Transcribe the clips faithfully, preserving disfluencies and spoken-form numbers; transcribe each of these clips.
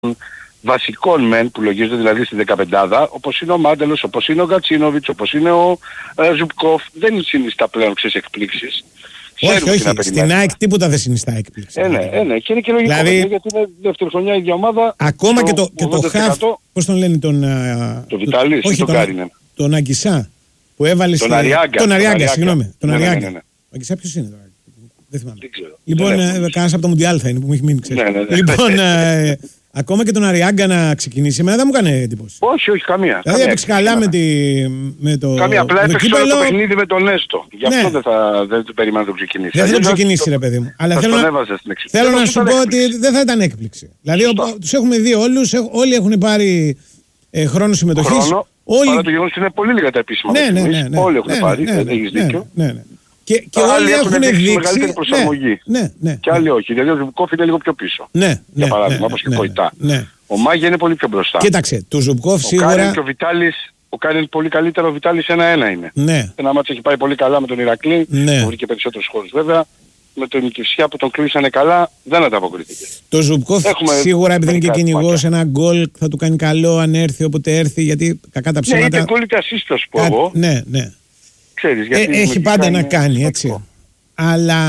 βασικών μεν που λογίζονται δηλαδή στην δεκαπεντάδα, όπως είναι ο Μάντελος, όπως είναι ο Γκατσίνοβιτς, όπως είναι ο ε, Ζουμπκόφ, δεν συνιστά πλέον ξέρεις εκπλήξεις. Όχι, όχι, στην ΑΕΚ τίποτα δεν συνιστά έκπληξη. Ε, ναι, ε, ναι, και είναι και λογικό, δηλαδή, γιατί είναι δεύτερη χρονιά η ίδια ομάδα. Ακόμα και το, και το χαφ, πώς τον λένε τον... Το Βιτάλης, όχι, τον Κάρινεν. Τον Αγκισά, που έβαλε τον Αριάγκα. Τον Αριάγκα, συγγνώμη. Τον Αριάγκα. Ναι, ναι, ναι. Ο Αγκισά ποιος είναι τώρα? Δεν θυμάμαι. Δεν ξέρω. Λοιπόν, ε, κανένας από το Μουντιάλ θα είναι που μου έχει μείνει, ξέρεις. Ναι, ναι, ναι. Λοιπόν, ε, ακόμα και τον Αριάγκα να ξεκινήσει, εμένα δεν μου έκανε εντύπωση. Όχι, όχι, καμία. Δηλαδή έπαιξε καλά με, τη, με το. Καμία, απλά έπαιξε κύπελο... το παιχνίδι με τον Έστω. Γι' αυτό ναι. δεν θα δεν το περίμενα να το ξεκινήσει. Δεν θα το ξεκινήσει, ρε παιδί μου. Αλλά θέλω, να... θέλω να σου πω ότι δεν θα ήταν έκπληξη. Δηλαδή τους έχουμε δει όλους, όλοι έχουν πάρει ε, χρόνο συμμετοχής. Χρόνο, όλοι... παρά το γεγονός είναι πολύ λίγα τα επίσημα. Ναι, ναι, ναι, ναι, όλοι έχουν ναι, πάρει, ναι, ναι, έχεις ναι, δίκιο. Ναι, ναι. Και, και όλοι έχουν δείξει μεγαλύτερη προσαρμογή. Ναι, ναι, ναι, και άλλοι όχι. Δηλαδή ο Ζουμπκόφ είναι λίγο πιο πίσω. Ναι, για παράδειγμα, ναι, όπως ναι, και ο Κοϊτά. Ναι. Ο Μάγια είναι πολύ πιο μπροστά. Κοίταξε, του Ζουμπκόφ σίγουρα. Ο Κάριν και ο Βιτάλης, ο Κάριν πολύ καλύτερο, ο Βιτάλης ένα-ένα είναι. Ναι. Ένα μάτσο έχει πάει πολύ καλά με τον Ηρακλή, ναι. που βρήκε περισσότερους χώρους βέβαια. Με τον Νικησιά που τον κλείσανε καλά, δεν ανταποκρίθηκε. Το Ζουμπκόφ σίγουρα επειδή είναι και κυνηγός, ένα γκολ θα του κάνει καλό αν έρθει όποτε έρθει, γιατί κακά τα ψέματα. Ναι, είτε γκολ είτε assist, θα σου πω εγώ. Ναι, ναι. Ξέρεις, γιατί ε, έχει πάντα να κάνει, έτσι. Αλλά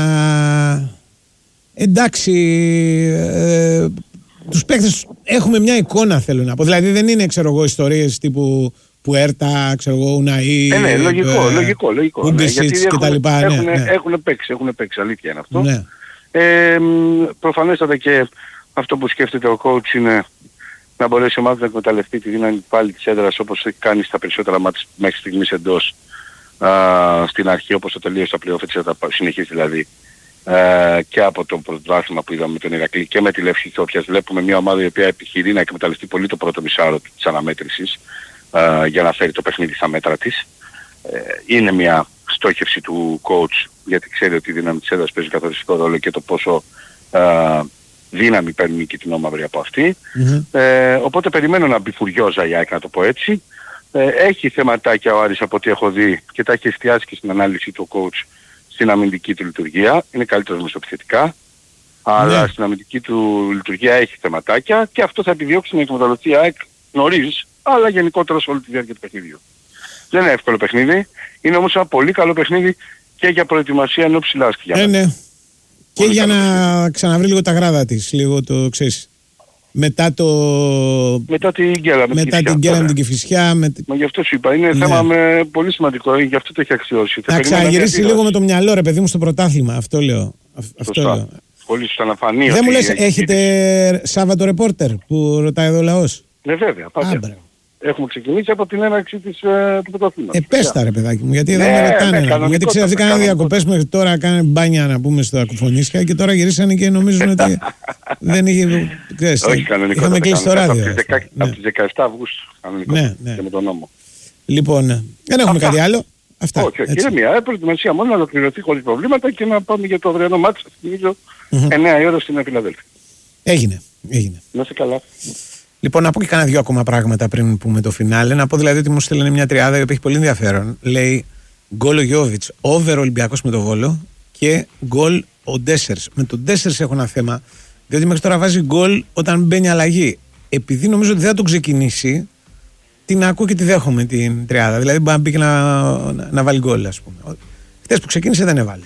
εντάξει, ε, τους παίκτες έχουμε μια εικόνα, θέλω να πω. Δηλαδή δεν είναι, ξέρω εγώ, ιστορίες τύπου Πουέρτα, ξέρω εγώ, Ουναή, ε, ναι, λογικό, ε, λογικό, λογικό. Ούγκεσιτς και τα λοιπά. Έχουν, ναι, ναι. έχουν παίξει, έχουν παίξει, αλήθεια είναι αυτό. Ναι. Ε, προφανέστατα και αυτό που σκέφτεται ο coach είναι να μπορέσει η ομάδα να εκμεταλλευτεί τη δύναμη πάλι της έδρας όπως έχει κάνει στα περισσότερα μάτς μέχρι στιγμής εντός α, στην αρχή, όπως το τελείωσε στα play-off, έτσι θα τα συνεχίσει δηλαδή ε, και από το πρωτάθλημα που είδαμε με τον Ηρακλή και με τη Λεύση Σόφιας. Βλέπουμε μια ομάδα η οποία επιχειρεί να εκμεταλλευτεί πολύ το πρώτο μισάρο της αναμέτρησης ε, για να φέρει το παιχνίδι στα μέτρα της. Ε, είναι μια στόχευση του coach, γιατί ξέρει ότι η δύναμη της έδρας παίζει καθοριστικό ρόλο και το πόσο ε, δύναμη παίρνει η κυτρινόμαυρη από αυτή. Mm-hmm. Ε, οπότε περιμένω να μπει φουριόζα η ΑΕΚ, να το πω έτσι. Ε, έχει θεματάκια ο Άρης από ό,τι έχω δει και τα έχει εστιάσει και στην ανάλυση του coach στην αμυντική του λειτουργία. Είναι καλύτερος μεσοπιθετικά. Mm-hmm. Αλλά στην αμυντική του λειτουργία έχει θεματάκια και αυτό θα επιδιώξει να εκμεταλλευτεί η ΑΕΚ νωρίς, αλλά γενικότερα σε όλη τη διάρκεια του παιχνιδιού. Δεν είναι εύκολο παιχνίδι. Είναι όμως ένα πολύ καλό παιχνίδι και για προετοιμασία ενώ ψηλά σκιά. Ε, ναι. Και για να παιχνίδι. ξαναβρει λίγο τα γράδα της, λίγο το ξέρεις. Μετά το... Μετά την γκέλα με μετά την γκέλα με την Κηφισιά. Με... Μα γι' αυτό σου είπα. Είναι ναι. θέμα με πολύ σημαντικό. Γι' αυτό το έχει αξιώσει. Να ξαναγυρίσει λίγο με το μυαλό, ρε παιδί μου, στο πρωτάθλημα. Αυτό λέω. Αυτό λέω. Πολύ σωστά να φανεί. Δεν μου λες, έχετε Σάββατο ρεπόρτερ που ρωτάει εδώ ο λαός? Ναι, βέβαια. Πάντα. Έχουμε ξεκινήσει από την έναρξη της, ε, του πρωταθλήματος. Ε, πες τα ρε παιδάκι μου, γιατί ναι, δεν με ρωτάνε. Ναι, ναι, γιατί ξέρεις, αυτοί κάνανε διακοπές μέχρι τώρα, κάνανε μπάνια να πούμε στα κουφονίσια και τώρα γυρίσανε και νομίζουν ότι δεν είχε... Ξέρεις, όχι κανονικό. Είχαμε κλείσει το ράδιο. Από τις δεκαεφτά Αυγούστου κανονικό. Ναι, ναι. Και με τον νόμο. Λοιπόν, δεν έχουμε κάτι άλλο. Αυτά. Όχι, όχι. Είναι μια προετοιμασία μόνο να ολοκληρωθεί χωρίς προβλήματα και να πάμε για το αυριανό μάτσο, θυμίζω, εννιά η ώρα στην Φιλαδέλφια. Έγινε, έγινε. Να είσαι καλά. Λοιπόν, να πω και κάνα δύο ακόμα πράγματα πριν πούμε το φινάλε. Να πω δηλαδή ότι μου στέλνει μια τριάδα η οποία έχει πολύ ενδιαφέρον. Λέει γκολ ο Γιόβιτς, over Ολυμπιακός με το Βόλο και γκολ ο Ντέσσερς. Με τον Ντέσσερς έχω ένα θέμα, διότι μέχρι τώρα βάζει γκολ όταν μπαίνει αλλαγή. Επειδή νομίζω ότι δεν θα τον ξεκινήσει, την ακούω και τη δέχομαι την τριάδα. Δηλαδή μπορεί να μπει και να, να, να βάλει γκολ, ας πούμε. Χτες που ξεκίνησε δεν έβαλε.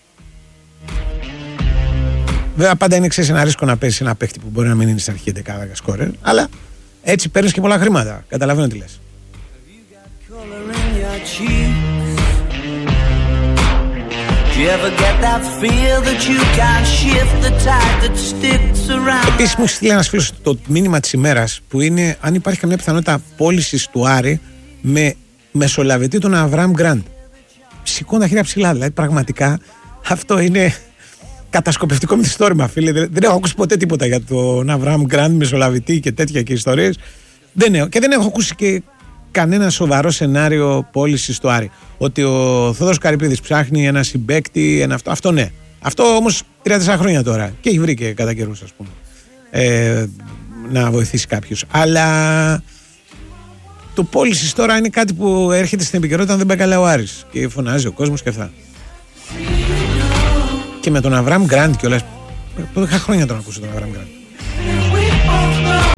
Βέβαια πάντα είναι ξέρεις ένα ρίσκο να πέσει ένα παίχτη που μπορεί να μην είναι στην αρχή δεκάδα σκόρερ, αλλά έτσι παίρνεις και πολλά χρήματα. Καταλαβαίνω τι λες. Επίσης μου στείλει ένας φίλος το μήνυμα της ημέρας που είναι αν υπάρχει καμιά πιθανότητα πώλησης του Άρη με μεσολαβητή τον Αβραάμ Γκραντ. Σηκώνω τα χέρια ψηλά, δηλαδή πραγματικά αυτό είναι κατασκοπευτικό μυθιστόρημα, φίλε. Δεν έχω ακούσει ποτέ τίποτα για τον Αβραάμ Γκραντ, μεσολαβητή και τέτοια και ιστορίες. Δεν έχω. Και δεν έχω ακούσει και κανένα σοβαρό σενάριο πώλησης στο Άρη. Ότι ο Θόδωρος Καρυπίδης ψάχνει ένα συμπαίκτη, ένα αυτό. Αυτό ναι. Αυτό όμως τρία τέσσερα χρόνια τώρα. Και έχει βρει και κατά καιρούς, ας πούμε. Ε, να βοηθήσει κάποιους. Αλλά το πώλησης τώρα είναι κάτι που έρχεται στην επικαιρότητα αν δεν πάει καλά ο Άρης. Και φωνάζει ο κόσμος και αυτά. Και με τον Αβραάμ Γκραντ κιόλας. Είχα χρόνια τον ακούσω τον Αβραάμ Γκραντ.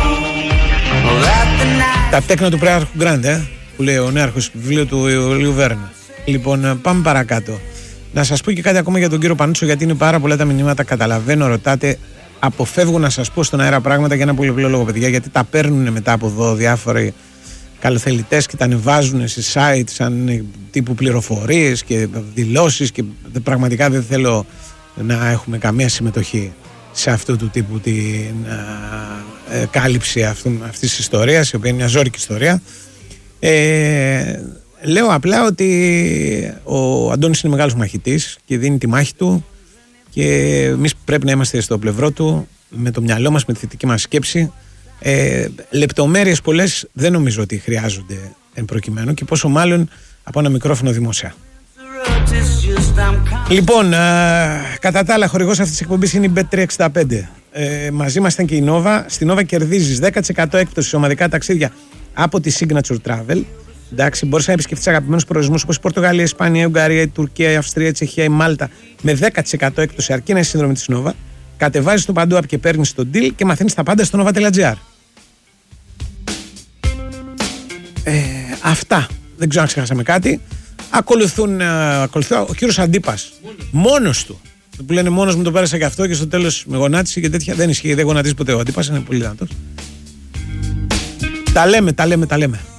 Τα τέκνα του πρέαρχου Γκραντ, ε, που λέει ο νέαρχος βιβλίο του Ιουλίου Βέρνα. Λοιπόν, πάμε παρακάτω. Να σας πω και κάτι ακόμα για τον κύριο Πανούτσο, γιατί είναι πάρα πολλά τα μηνύματα. Καταλαβαίνω, ρωτάτε. Αποφεύγω να σας πω στον αέρα πράγματα για ένα πολύ απλό λόγο, παιδιά, γιατί τα παίρνουν μετά από εδώ διάφοροι καλοθελητές και τα ανεβάζουν σε site σαν τύπου πληροφορίες και δηλώσεις και πραγματικά δεν θέλω να έχουμε καμία συμμετοχή σε αυτού του τύπου την ε, κάλυψη αυτού, αυτής της ιστορίας, η οποία είναι μια ζώρικη ιστορία. Ε, λέω απλά ότι ο Αντώνης είναι μεγάλος μαχητής και δίνει τη μάχη του και εμείς πρέπει να είμαστε στο πλευρό του με το μυαλό μας, με τη θετική μας σκέψη. Ε, λεπτομέρειες πολλές δεν νομίζω ότι χρειάζονται εν προκειμένου και πόσο μάλλον από ένα μικρόφωνο δημόσια. Λοιπόν, α, κατά τα άλλα, χορηγός αυτής της εκπομπής είναι η μπετ τριακόσια εξήντα πέντε. Ε, μαζί μας ήταν και η Nova. Στην Nova κερδίζεις δέκα τοις εκατό έκπτωση σε ομαδικά ταξίδια από τη Signature Travel. Εντάξει, μπορείς να επισκεφτείς αγαπημένους προορισμούς όπως η Πορτογαλία, η Ισπανία, η Ουγγαρία, η Τουρκία, η Αυστρία, η Τσεχία, η Μάλτα με δέκα τοις εκατό έκπτωση αρκεί να είσαι σύνδρομη της Nova. Κατεβάζεις το παντού app και παίρνεις το deal και μαθαίνεις τα πάντα στο nova τελεία gr. Ε, αυτά. Δεν ξέρω αν ξεχάσαμε κάτι. Ακολουθούν, uh, ακολουθεί ο κύριος Αντίπας. Μόνος του. Που λένε μόνος μου το πέρασα και αυτό και στο τέλος με γονάτισε και τέτοια. Δεν ισχύει, δεν γονατίζει ποτέ ο Αντίπας. Είναι πολύ δυνατός. Τα λέμε, τα λέμε, τα λέμε.